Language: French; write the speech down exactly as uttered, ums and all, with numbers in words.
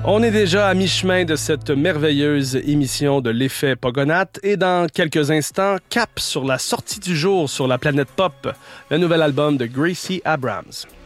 On est déjà à mi-chemin de cette merveilleuse émission de l'effet Pogonath et dans quelques instants, cap sur la sortie du jour sur la planète pop, le nouvel album de Gracie Abrams.